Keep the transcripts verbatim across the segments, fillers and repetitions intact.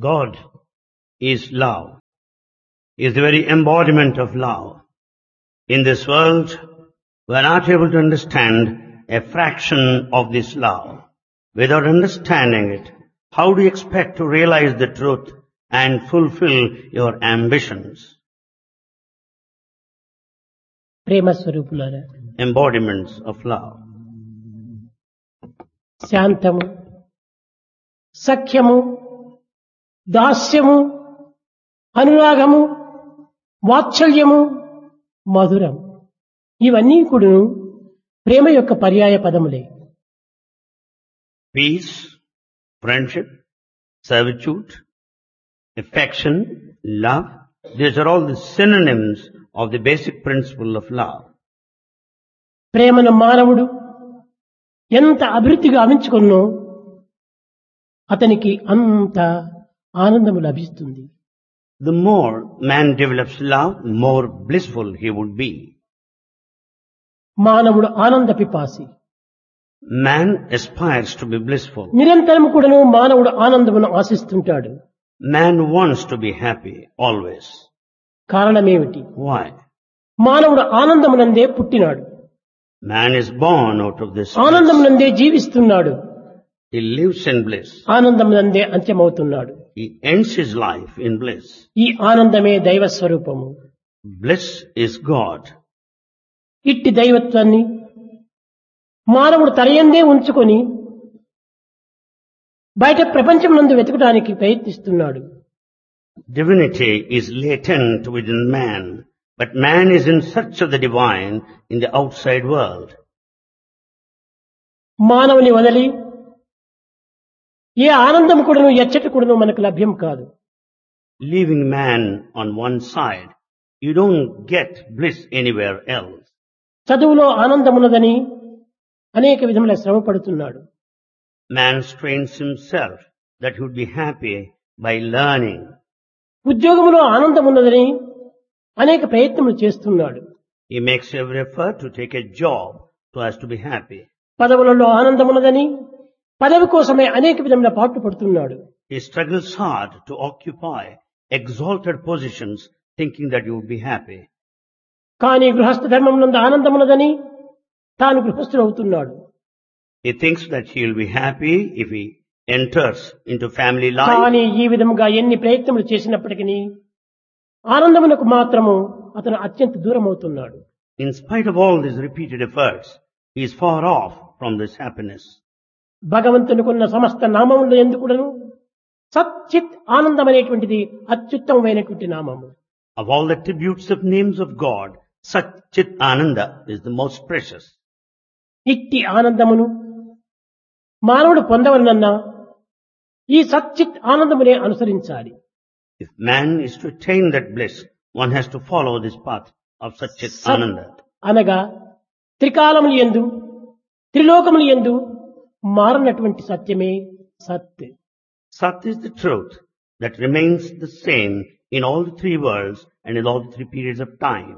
God is love, is the very embodiment of love. In this world, we are not able to understand a fraction of this love. Without understanding it, how do you expect to realize the truth and fulfill your ambitions? ప్రేమ స్వరూపులారా, Embodiments of love. శాంతము, సఖ్యము, దాస్యము, అనురాగము, వాత్సల్యము, మధురం, ఇవన్నీ కూడా ప్రేమ యొక్క పర్యాయ పదములే. Peace, friendship, servitude, affection, love, these are all the synonyms of the basic principle of love. ప్రేమను మానవుడు ఎంత అభివృద్ధిగా అవించుకున్నో అతనికి అంత ఆనందము లభిస్తుంది. The more man develops love, more blissful he would be. మానవుడు ఆనంద పిపాసి. Man aspires to be blissful. నిరంతరము కూడాను మానవుడు ఆనందమును ఆశిస్తుంటాడు. Man wants to be happy always. కారణమేమిటి? Why? మానవుడు ఆనందమునందే పుట్టినాడు, Man is born out of this bliss. ఆనందమునందే జీవిస్తున్నాడు, He lives in bliss. ఆనందమునందే అంత్యమవుతున్నాడు. He ends his life in bliss. ఈ ఆనందమే దైవ స్వరూపము. Bliss is God. ఇట్టి దైవత్వాన్ని మానవుడు తనయందే ఉంచుకొని బయట ప్రపంచం నందు వెతకడానికి ప్రయత్నిస్తున్నాడు. Divinity is latent within man, but man is in search of the divine in the outside world. మానవుని వదలి ఏ ఆనందం కూడాను ఎచ్చటి కూడాను మనకు లభ్యం కాదు. Leaving man on one side, you don't get bliss anywhere else. చదువులో ఆనందమున్నదని అనేక విధముల శ్రమ పడుతున్నాడు. Man strains himself that he would be happy by learning. ఉద్యోగములో ఆనందమున్నదని అనేక ప్రయత్నములు చేస్తున్నాడు. He makes every effort to take a job so as to be happy. పదవులలో ఆనందమున్నదని పదవి కోసమే అనేక విధముల పాటు పడుతున్నాడు. He struggles hard to occupy exalted positions thinking that you would be happy. కానీ గృహస్థ ధర్మం నందు ఆనందమున్నదని తాను గృహస్థుడు అవుతున్నాడు. He thinks that he will be happy if he enters into family life. కానీ ఈ విధముగా ఎన్ని ప్రయత్నములు చేసినప్పటికీ ఆనందమునకు మాత్రము అతను అత్యంత దూరం అవుతున్నాడు. In spite of all these repeated efforts, he is far off from this happiness. భగవంతునికున్న సమస్త నామములు ఎందుకుడను సచ్చిత్ ఆనందం అనేటువంటిది అత్యుత్తమమైనటువంటి నామము. Of all the attributes of names of God, Satchit Ananda is the most precious. ఇట్టి ఆనందమును మానవుడు పొందవలనన్నా ఈ సచ్చిత్ ఆనందమునే అనుసరించాలి. If man is to attain that bliss, one has to follow this path of Satchit సత్ Ananda. అనగా త్రికాలములు యందు త్రిలోకములు యందు మారనటువంటి సత్యమే సత్. Sat is the truth that remains the same in all the three worlds and in all the three periods of time.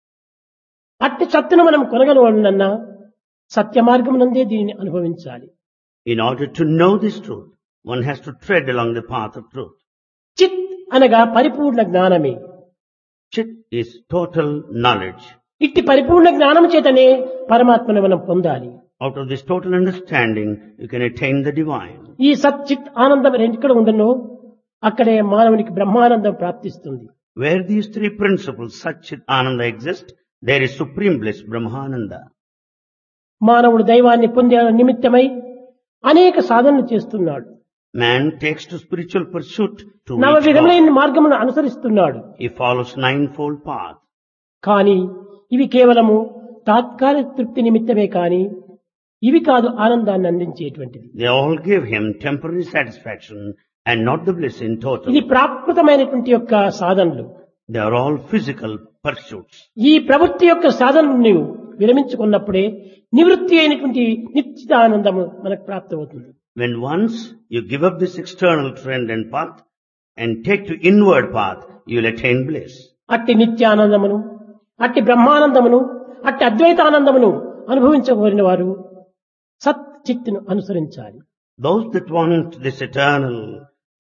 అట్టి సత్తును మనం కొనగలవలనన్నా సత్య మార్గమునందే దీనిని అనుభవించాలి. In order to know this truth, one has to tread along the path of truth. చిత్ అనగా పరిపూర్ణ జ్ఞానమే. Chit is total knowledge. ఇట్టి పరిపూర్ణ జ్ఞానం చేతనే పరమాత్మను మనం పొందాలి. Out of this total understanding, you can attain the divine. ఈ సచ్చిత్ ఆనందం ఎక్కడ ఉందనో అక్కడే మానవునికి బ్రహ్మానందం ప్రాప్తిస్తుంది. Where these three principles, Satchit Ananda, exist, there is supreme bliss, Brahmananda. మానవుడు దైవాన్ని పొందే నిమిత్తమై అనేక సాధనలు చేస్తున్నాడు. Man takes to spiritual pursuit to నవ reach విధములైన God. మార్గమును అనుసరిస్తున్నాడు. He follows ninefold path. కానీ ఇవి కేవలము తాత్కాలిక తృప్తి నిమిత్తమే కాని ఇవి కాదు ఆనందాన్ని అందించేటువంటిది. They all give him temporary satisfaction and not the bliss in total. ఇది ప్రాకృతమైనటువంటి యొక్క సాధనలు. They are all physical pursuits. ఈ ప్రవృత్తి యొక్క సాధనలు నీవు విరమించుకున్నప్పుడే నివృత్తి అయినటువంటి నిశ్చిత ఆనందము మనకు ప్రాప్తమవుతుంది. When once you give up this external trend and path and take to inward path, you will attain bliss. అట్టి నిత్యానందమును, అట్టి బ్రహ్మానందమును, అట్టి అద్వైతానందమును అనుభవించబోరిన వారు సత్ చిత్తును అనుసరించాలి. Those that want this eternal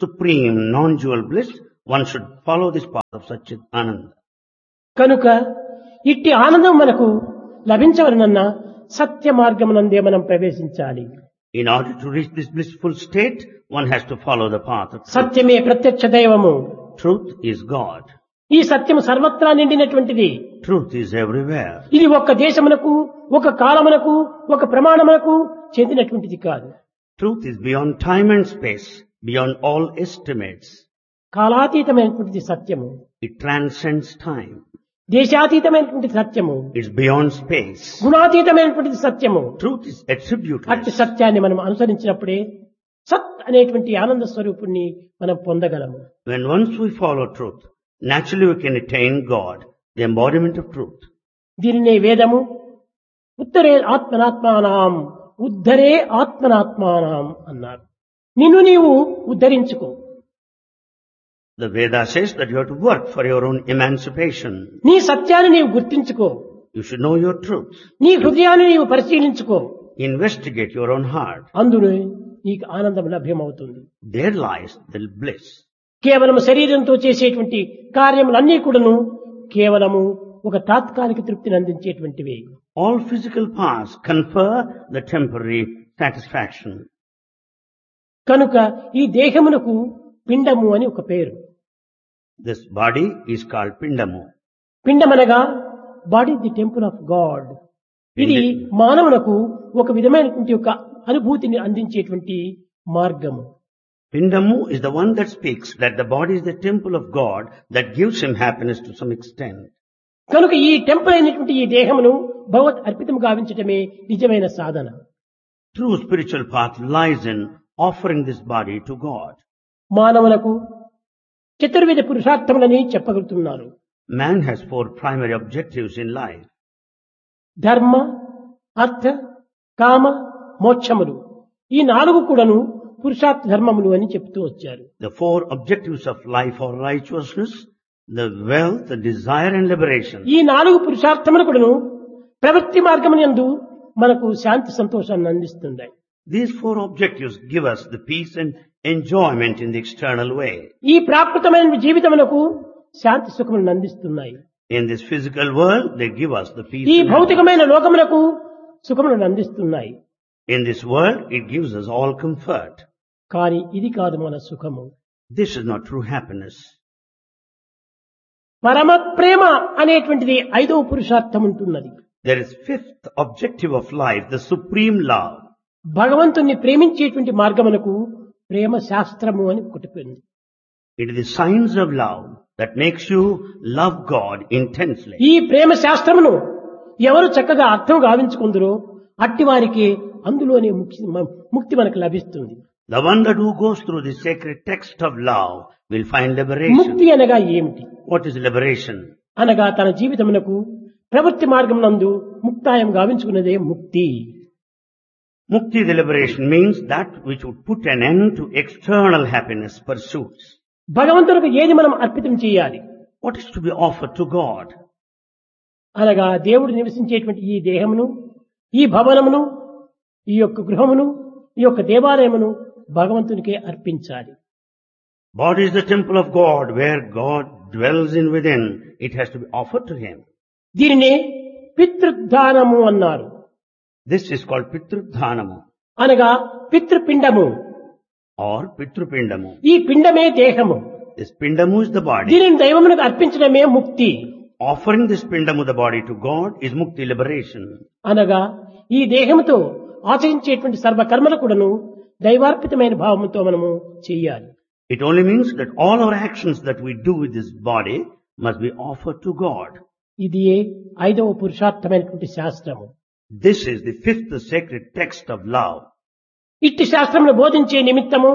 supreme, non-dual bliss, one should follow this path of Satchit Ananda. కనుక ఇట్టి ఆనందం మనకు లభించవలనన్నా సత్య మార్గమునందే మనం ప్రవేశించాలి. In order to reach this blissful state, one has to follow the path of truth. సత్యమే ప్రత్యక్ష దైవము. Truth is God. ఈ సత్యము సర్వత్రా నిండినటువంటిది. Truth is everywhere. ఇది ఒక్క దేశమునకు, ఒక కాలమునకు, ఒక ప్రమాణమునకు చెందినటువంటిది కాదు. Truth is beyond time and space, beyond all estimates. కాలాతీతమైనటువంటిది సత్యము. It transcends time. దేశాతీతమైనటువంటి సత్యము. It's beyond space. గుణాతీతమైనటువంటిది సత్యము. Truth is attributeless. అట్టి సత్యాన్ని మనం అనుసరించినప్పుడే సత్ అనేటువంటి ఆనంద స్వరూపుణ్ణి మనం పొందగలము. When once we follow truth, naturally we can attain God, the embodiment of truth. దీనినే వేదము ఉత్తరే ఆత్మనాత్మానాం ఉద్ధరే ఆత్మనాత్మానాం అన్నారు. నిన్ను నీవు ఉద్ధరించుకో. The Veda says that you have to work for your own emancipation. నీ సత్యాన్ని నీవు గుర్తించుకో. You should know your truth. నీ హృదయాన్ని నీవు పరిశీలించుకో. Investigate your own heart. అందులో నీకు ఆనందం లభ్యమవుతుంది. There lies the bliss. కేవలం శరీరంతో చేసేటువంటి కార్యములన్నీ కూడాను కేవలము ఒక తాత్కాలిక తృప్తిని అందించేటువంటివి. All physical parts confer the temporary satisfaction. కనుక ఈ దేహమునకు పిండము అని ఒక పేరు. This body is called Pindamu. పిండమనగా body the temple of God. ఇది మానవునకు ఒక విధమైనటువంటి ఒక అనుభూతిని అందించేటువంటి మార్గము. Pindamu is the one that speaks that the body is the temple of God that gives him happiness to some extent. కనుక ఈ temple అయినటువంటి ఈ దేహమును భగవత్ అర్పితం గావించటమే నిజమైన సాధన. True spiritual path lies in offering this body to God. మానవులకు చతుర్విధ పురుషార్థములని చెప్పగలుగుతున్నారు. Man has four primary objectives in life. ధర్మ, అర్థ, కామ, మోక్షములు. ఈ నాలుగు కూడాను పురుషార్థ ధర్మములు అని చెప్తూ వచ్చారు. The four objectives of life are righteousness, the wealth, the desire and liberation. ఈ నాలుగు పురుషార్థములు కూడాను ప్రవృత్తి మార్గమునందు మనకు శాంతి సంతోషాన్ని అందిస్తుంది. These four objectives give us the peace and enjoyment in the external way. ఈ ప్రాకృతమైన జీవితమునకు శాంతి సుఖములను అందిస్తున్నాయి. In this physical world, they give us the peace. ఈ and భౌతికమైన లోకమునకు సుఖములను అందిస్తున్నాయి. In this world, it gives us all comfort. కానీ ఇది కాదు మన సుఖము. This is not true happiness. పరమ ప్రేమ అనేటువంటిది ఐదవ పురుషార్థం ఉంటున్నది. There is fifth objective of life, the supreme love. భగవంతుణ్ణి ప్రేమించేటువంటి మార్గమునకు ప్రేమ శాస్త్రము అని ఒకటి ఉంది. It is the science of love that makes you love God intensely. ఈ ప్రేమ శాస్త్రమును ఎవరు చక్కగా అర్థం గావించుకుందరో అట్టి వారికి అందులోనే ముక్తి మనకు లభిస్తుంది. The one that who goes through the sacred text of love will find liberation. ముక్తి అనగా ఏమిటి? What is liberation? అనగా తన జీవితమునకు ప్రవృత్తి మార్గం నందు ముక్తాయం గావించుకున్నదే ముక్తి. Mukti, the liberation, means that which would put an end to external happiness pursuits. భగవంతునికి ఏది మనం అర్పితం చేయాలి? What is to be offered to God? అనగా దేవుడు నివసించేటువంటి ఈ దేహమును, ఈ భవనమును, ఈ యొక్క గృహమును, ఈ యొక్క దేవాలయమును భగవంతునికే అర్పించాలి. Body is the temple of God where God dwells in within. It has to be offered to Him. దీనినే పితృదానము అన్నారు. This is called Pitrudhanamu అనగా పితృపిండము or Pitrupindamu. ఈ పిండమే దేహము. This Pindamu is the body. దీనిని దైవమునకు అర్పించడమే ముక్తి. Offering this Pindamu, the body, to God is Mukti, liberation. అనగా ఈ దేహముతో ఆచరించేటువంటి సర్వకర్మలు కూడాను దైవార్పితమైన భావముతో మనము చేయాలి. It only means that all our actions that we do with this body must be offered to God. ఇది ఐదవ పురుషార్థమైనటువంటి శాస్త్రము. This is the fifth sacred text of love. ఇట్టి శాస్త్రమును బోధించే నిమిత్తము,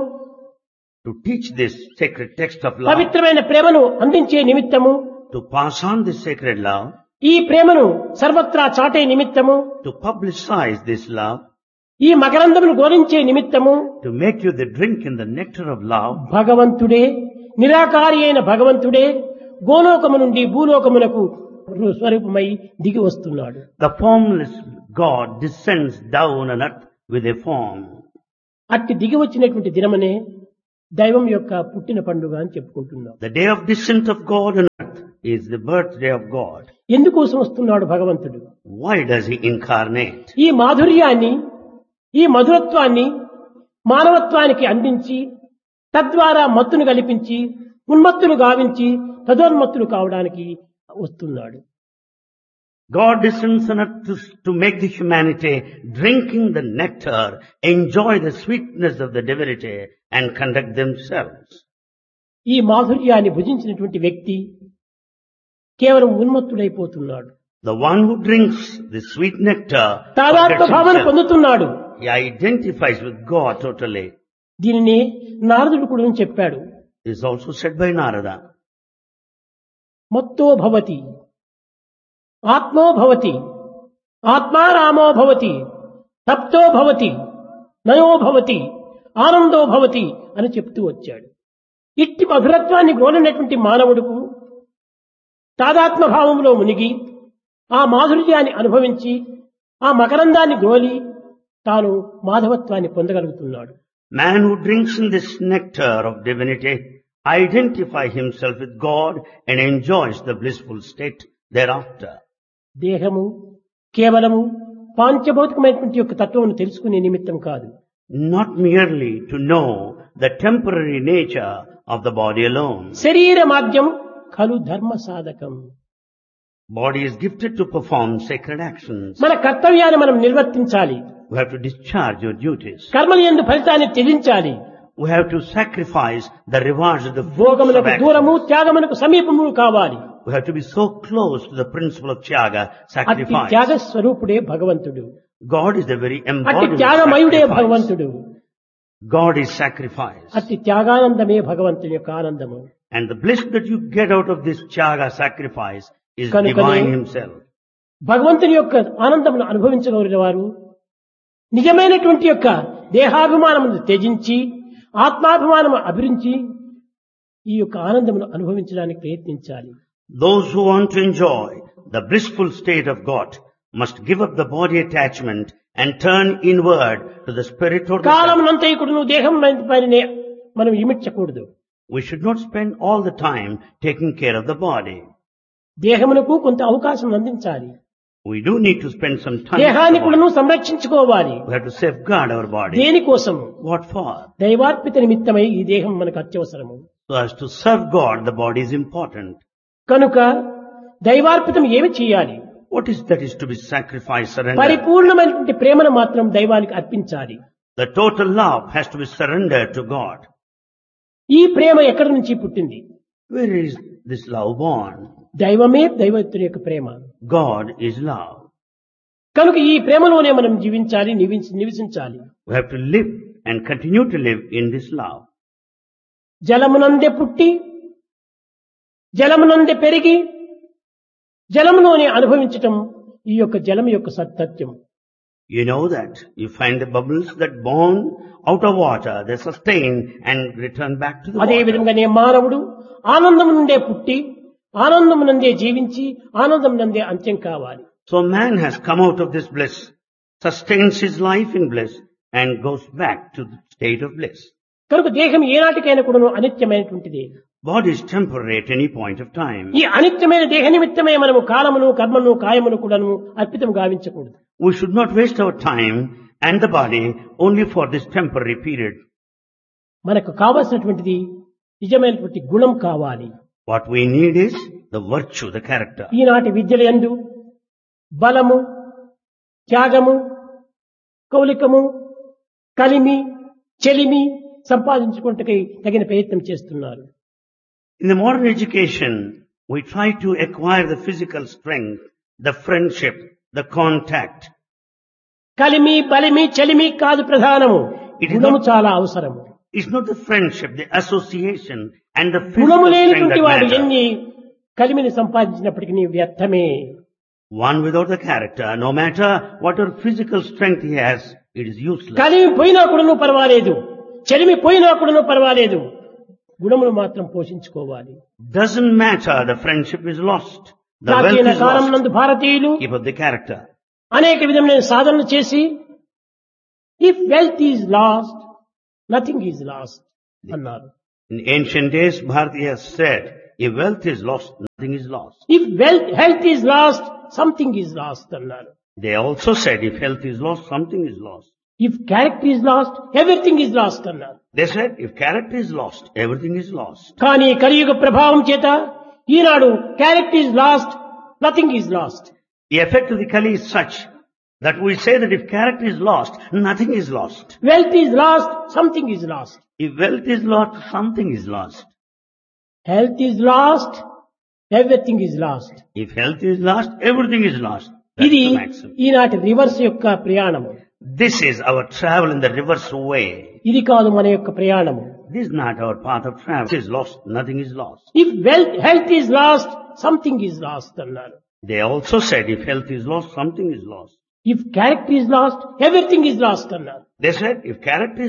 To teach this sacred text of love, పవిత్రమైన ప్రేమను అందించే నిమిత్తము, to pass on this sacred love, ఈ ప్రేమను సర్వత్రా చాటే నిమిత్తము, to publicize this love, ఈ మకరందమును గోలించే నిమిత్తము, to make you the drink in the nectar of love, భగవంతుడే, నిరాకారి అయిన భగవంతుడే గోలోకము నుండి భూలోకమునకు స్వరూపమై దిగి వస్తున్నాడు. the formless God descends down on earth with a form. అట్టి దిగి వచ్చినటువంటి దినమనే దైవం యొక్క పుట్టిన పండుగ అని చెప్పుకుంటున్నాం. The day of descent of God on earth is the birthday of God. ఎందుకోసం వస్తున్నాడు భగవంతుడు? Why does he incarnate? ఈ మాధుర్యాన్ని, ఈ మధురత్వాన్ని మానవత్వానికి అందించి తద్వారా మత్తును కల్పించి ఉన్మత్తులు గావించి తదోన్మత్తులు కావడానికి వస్తున్నాడు. God descends on earth to, to make the humanity drinking the nectar, enjoy the sweetness of the divinity and conduct themselves. ఈ మాధుర్యాన్ని భుజించినటువంటి వ్యక్తి కేవలం ఉన్మత్తుడైపోతున్నాడు. The one who drinks the sweet nectar తాదాత్మ్య forgets భావన himself. పొందుతున్నాడు. He identifies with God totally. దీనిని నారదుడు కూడా చెప్పాడు. This is also said by Narada. మత్తో భవతి, ఆత్మో భవతి, ఆత్మారామో భవతి, తప్తో భవతి, నయో భవతి, ఆనందో భవతి అని చెప్తూ వచ్చాడు. ఇట్టి మధురత్వాన్ని గ్రోలినటువంటి మానవుడుకు తాదాత్మ భావంలో మునిగి ఆ మాధుర్యాన్ని అనుభవించి ఆ మకరందాన్ని గ్రోలి తాను మాధవత్వాన్ని పొందగలుగుతున్నాడు. Man who drinks in this nectar of divinity identify himself with God and enjoys the blissful state thereafter. దేహము కేవలము పాంచభౌతికమైనటువంటి యొక్క తత్వమును తెలుసుకునే నిమిత్తం కాదు. Not merely to know the temporary nature of the body alone. శరీర మాధ్యం ఖలు ధర్మ సాధకం. Body is gifted to perform sacred actions. మన కర్తవ్యాన్ని మనం నిర్వర్తించాలి. We have to discharge your duties. కర్మల యందు ఫలితాన్ని త్యజించాలి. We have to sacrifice the rewards of the fruits of భోగములకు దూరము, actions. త్యాగమునకు సమీపము కావాలి. We have to be so close to the principle of Tyaga, అట్టి sacrifice. త్యాగ స్వరూపుడే భగవంతుడు. God is the very అట్టి embodiment of త్యాగమయుడే sacrifice. భగవంతుడు. God is sacrifice. అట్టి త్యాగానందమే భగవంతుని యొక్క ఆనందము. And the bliss that you get out of this Tyaga sacrifice is కనుకనే divine himself. భగవంతుని యొక్క ఆనందమును అనుభవించగలిగిన వారు నిజమైనటువంటి యొక్క దేహాభిమానమును త్యజించి ఆత్మాభిమానము అభిరించి ఈ యొక్క ఆనందమును అనుభవించడానికి ప్రయత్నించాలి. Those who want to enjoy the blissful state of God must give up the body attachment and turn inward to the spirit or the self. కాలమునంతైకుడును దేహం పైనే మనం ఇమిడ్చకూడదు. We should not spend all the time taking care of the body. దేహమునకు కొంత అవకాశం అందించాలి. We do need to spend some time with దేహాన్ని the కూడాను body. సంరక్షించుకోవాలి. We have to safeguard our body. దేనికోసము? What for? దైవార్పిత నిమిత్తమై ఈ దేహం మనకు అత్యవసరము. So as to serve God, the body is important. కనుక దైవార్పితం ఏమి చేయాలి? What is that is to be sacrificed, surrendered? పరిపూర్ణమైనటువంటి ప్రేమను మాత్రం దైవానికి అర్పించాలి. The total love has to be surrendered to God. ఈ ప్రేమ ఎక్కడి నుంచి పుట్టింది? Where is this love born? దైవమే దైవత్తుని యొక్క ప్రేమ. God is love. కనుక ఈ ప్రేమలోనే మనం జీవించాలి, నివించి నివసించాలి. We have to live and continue to live in this love. జలమునందే పుట్టి జలమునందే పెరిగి జలములోనే అనుభవించటం ఈ యొక్క జలం యొక్క సత్యం. You know that. You find the bubbles that born out of water, they sustain and return back to the అదే water. విధంగానే మానవుడు ఆనందము నుండే పుట్టి ఆనందము నందే జీవించి ఆనందం నందే అంత్యం కావాలి. So man has come out of this bliss, sustains his life in bliss and goes back to the state of bliss. కనుక దేహం ఏనాటికైనా కూడాను అనిత్యమైనటువంటిది. Body is temporary at any point of time. ఈ అనిత్యమైన దేహ నిమిత్తమే మనము కాలమును కర్మను కాయమును కూడాను అర్పితం గావించకూడదు. We should not waste our time and the body only for this temporary period. మనకు కావలసినటువంటిది నిజమైనటువంటి గుణం కావాలి. What we need is the virtue, the character. ఈనాటి విద్యల యందు బలము, త్యాగము, కౌలికము, కలిమి, చెలిమి సంపాదించుకుంటకై తగిన ప్రయత్నం చేస్తున్నారు. In the modern education, we try to acquire the physical strength, the friendship, the contact. కలిమి, బలిమి, చెలిమి కాదు ప్రధానము. It is గుణము not- చాలా అవసరము. It's not the friendship, the association and the గుణము physical strength లేనిటువంటి that వాడు matter. ఎన్ని కలిమిని సంపాదించినప్పటికీ నీ వ్యర్థమే. One without the character, no matter whatever physical strength he has, it is useless. కలిమి పోయినా కూడాను పర్వాలేదు, చెలిమి పోయినా కూడాను పర్వాలేదు, గుణమును మాత్రం పోషించుకోవాలి. Doesn't matter, the friendship is lost. The wealth ప్రాచీన is కాలం lost. నందు భారతీయులు Keep up the character. అనేక విధమైన సాధనలు చేసి if wealth is lost nothing is lost, అన్నారు. In ancient days, Bharatiya said, if wealth is lost, nothing is lost. If wealth health is lost something is lost అన్నారు. They also said, if health is lost, something is lost. If character is lost everything is lost అన్నారు. They said, if character is lost, everything is lost. కానీ కలియుగ ప్రభావం చేత ఈనాడు character is lost nothing is lost. The effect of the Kali is such that we say that if character is lost, nothing is lost. Wealth is lost something is lost. If wealth is lost, something is lost. Health is lost everything is lost. If health is lost, everything is lost. That's ఇది the maxim. ఈనాటి reverse యొక్క ప్రయాణము. This is our travel in the reverse way. ఇది కాదు మన యొక్క ప్రయాణము. This is not our path of travel. If it is lost, nothing is lost. If wealth health is lost something is lost అన్నారు. They also said, if health is lost, something is lost. If character is lost everything is lost అన్నారు. They said, if character is